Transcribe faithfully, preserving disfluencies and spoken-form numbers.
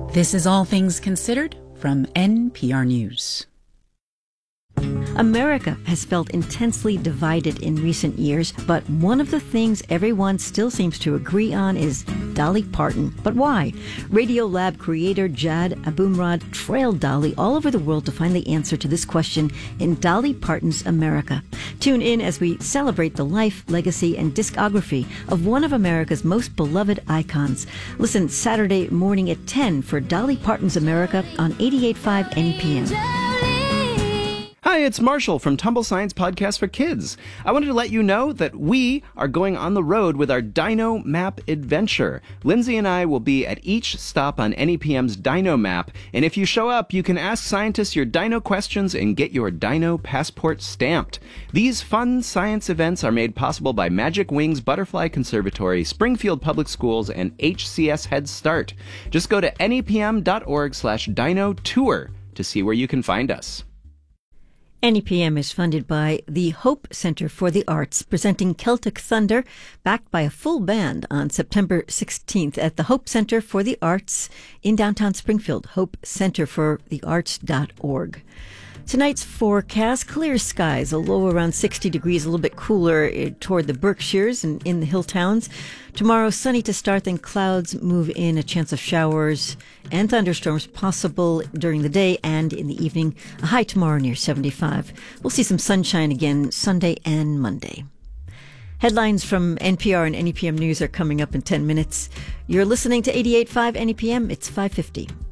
This is All Things Considered from N P R News. America has felt intensely divided in recent years, but one of the things everyone still seems to agree on is Dolly Parton. But why? Radiolab creator Jad Abumrad trailed Dolly all over the world to find the answer to this question in Dolly Parton's America. Tune in as we celebrate the life, legacy, and discography of one of America's most beloved icons. Listen Saturday morning at ten for Dolly Parton's America on eighty-eight point five N E P M. Hi, it's Marshall from Tumble Science Podcast for Kids. I wanted to let you know that we are going on the road with our Dino Map adventure. Lindsay and I will be at each stop on N E P M's Dino Map, and if you show up, you can ask scientists your dino questions and get your dino passport stamped. These fun science events are made possible by Magic Wings Butterfly Conservatory, Springfield Public Schools, and H C S Head Start. Just go to nepm.org slash dino tour to see where you can find us. N E P M is funded by the Hope Center for the Arts, presenting Celtic Thunder, backed by a full band on September sixteenth at the Hope Center for the Arts in downtown Springfield, hope center for the arts dot org. Tonight's forecast, clear skies, a low around sixty degrees, a little bit cooler toward the Berkshires and in the hill towns. Tomorrow, sunny to start, then clouds move in, a chance of showers and thunderstorms possible during the day and in the evening. A high tomorrow near seventy-five. We'll see some sunshine again Sunday and Monday. Headlines from N P R and N E P M News are coming up in ten minutes. You're listening to eighty-eight point five N E P M. It's five fifty.